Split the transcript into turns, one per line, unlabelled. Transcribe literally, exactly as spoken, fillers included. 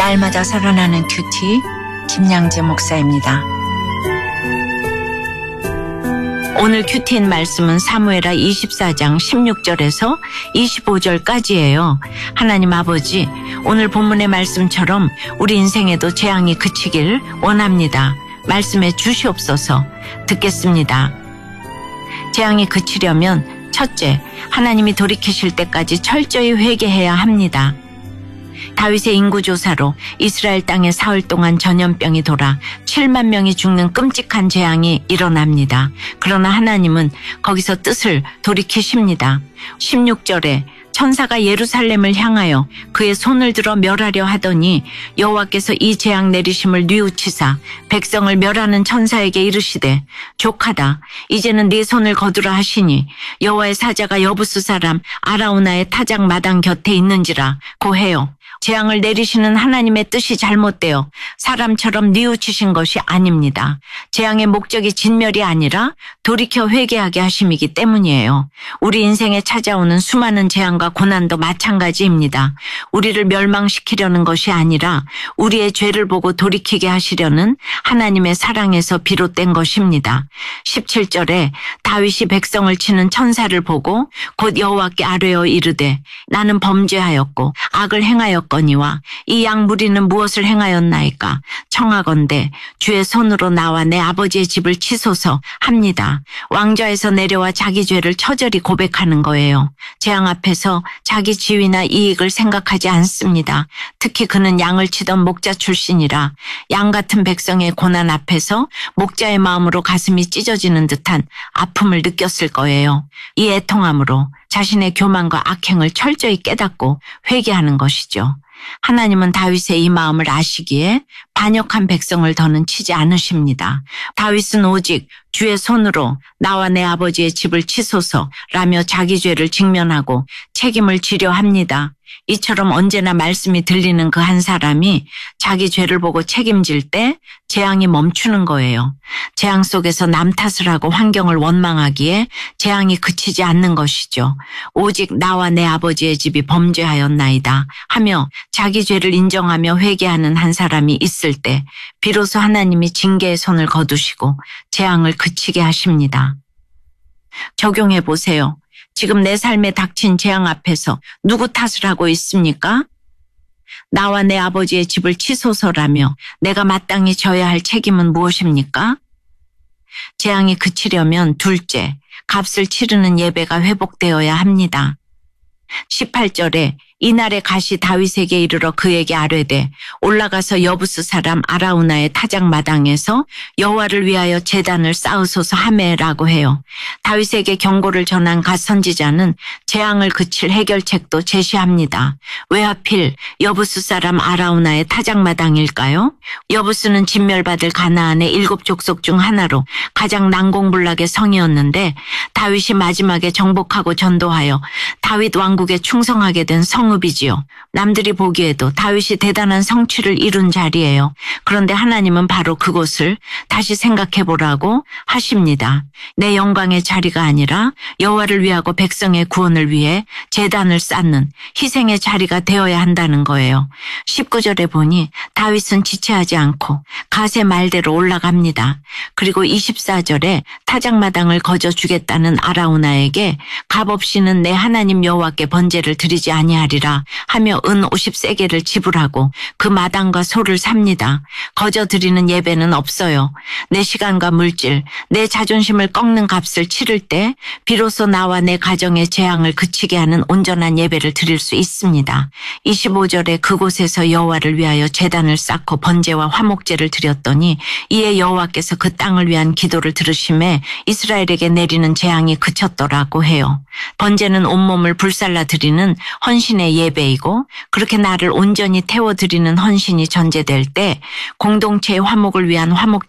날마다 살아나는 큐티 김양재 목사입니다. 오늘 큐티인 말씀은 사무엘하 이십사 장 십육 절에서 이십오 절까지예요. 하나님 아버지, 오늘 본문의 말씀처럼 우리 인생에도 재앙이 그치길 원합니다. 말씀해 주시옵소서. 듣겠습니다. 재앙이 그치려면 첫째, 하나님이 돌이키실 때까지 철저히 회개해야 합니다. 다윗의 인구조사로 이스라엘 땅에 사흘 동안 전염병이 돌아 칠만 명이 죽는 끔찍한 재앙이 일어납니다. 그러나 하나님은 거기서 뜻을 돌이키십니다. 십육 절에 천사가 예루살렘을 향하여 그의 손을 들어 멸하려 하더니 여호와께서 이 재앙 내리심을 뉘우치사 백성을 멸하는 천사에게 이르시되 족하다. 이제는 네 손을 거두라 하시니 여호와의 사자가 여부스 사람 아라우나의 타작 마당 곁에 있는지라 고해요. 재앙을 내리시는 하나님의 뜻이 잘못되어 사람처럼 뉘우치신 것이 아닙니다. 재앙의 목적이 진멸이 아니라 돌이켜 회개하게 하심이기 때문이에요. 우리 인생에 찾아오는 수많은 재앙과 고난도 마찬가지입니다. 우리를 멸망시키려는 것이 아니라 우리의 죄를 보고 돌이키게 하시려는 하나님의 사랑에서 비롯된 것입니다. 십칠 절에 다윗이 백성을 치는 천사를 보고 곧 여호와께 아뢰어 이르되 나는 범죄하였고 악을 행하였거니와 이 양 무리는 무엇을 행하였나이까? 청하건대 주의 손으로 나와 내 아버지의 집을 치소서 합니다. 왕좌에서 내려와 자기 죄를 처절히 고백하는 거예요. 재앙 앞에서 자기 지위나 이익을 생각하지 않습니다. 특히 그는 양을 치던 목자 출신이라 양 같은 백성의 고난 앞에서 목자의 마음으로 가슴이 찢어지는 듯한 아픔을 느꼈을 거예요. 이 애통함으로 자신의 교만과 악행을 철저히 깨닫고 회개하는 것이죠. 하나님은 다윗의 이 마음을 아시기에 반역한 백성을 더는 치지 않으십니다. 다윗은 오직 주의 손으로 나와 내 아버지의 집을 치소서라며 자기 죄를 직면하고 책임을 지려 합니다. 이처럼 언제나 말씀이 들리는 그 한 사람이 자기 죄를 보고 책임질 때 재앙이 멈추는 거예요. 재앙 속에서 남 탓을 하고 환경을 원망하기에 재앙이 그치지 않는 것이죠. 오직 나와 내 아버지의 집이 범죄하였나이다 하며 자기 죄를 인정하며 회개하는 한 사람이 있을 때 비로소 하나님이 징계의 손을 거두시고 재앙을 그치게 하십니다. 적용해 보세요. 지금 내 삶에 닥친 재앙 앞에서 누구 탓을 하고 있습니까? 나와 내 아버지의 집을 치소서라며 내가 마땅히 져야 할 책임은 무엇입니까? 재앙이 그치려면 둘째, 값을 치르는 예배가 회복되어야 합니다. 십팔 절에 이날에 가시 다윗에게 이르러 그에게 아뢰되 올라가서 여부스 사람 아라우나의 타작 마당에서 여호와를 위하여 제단을 쌓으소서 하매라고 해요. 다윗에게 경고를 전한 갓 선지자는 재앙을 그칠 해결책도 제시합니다. 왜 하필 여부스 사람 아라우나의 타작 마당일까요? 여부스는 진멸받을 가나안의 일곱 족속 중 하나로 가장 난공불락의 성이었는데 다윗이 마지막에 정복하고 전도하여 다윗 왕국에 충성하게 된 성 이지요. 남들이 보기에도 다윗이 대단한 성취를 이룬 자리예요. 그런데 하나님은 바로 그곳을 다시 생각해보라고 하십니다. 내 영광의 자리가 아니라 여호와를 위하고 백성의 구원을 위해 제단을 쌓는 희생의 자리가 되어야 한다는 거예요. 십구 절에 보니 다윗은 지체하지 않고 갓의 말대로 올라갑니다. 그리고 이십사 절에 타작마당을 거저 주겠다는 아라우나에게 값없이는 내 하나님 여호와께 번제를 드리지 아니하리라 하며 은 오십 세겔을 지불하고 그 마당과 소를 삽니다. 거저 드리는 예배는 없어요. 내 시간과 물질, 내 자존심을 꺾는 값을 치를 때 비로소 나와 내 가정의 재앙을 그치게 하는 온전한 예배를 드릴 수 있습니다. 이십오 절에 그곳에서 여호와를 위하여 제단을 쌓고 번제와 화목제를 드렸더니 이에 여호와께서 그 땅을 위한 기도를 들으심에 이스라엘에게 내리는 재앙이 그쳤더라고 해요. 번제는 온몸을 불살라 드리는 헌신의 예배이고 그렇게 나를 온전히 태워드리는 헌신이 전제될 때 공동체의 화목을 위한 화목제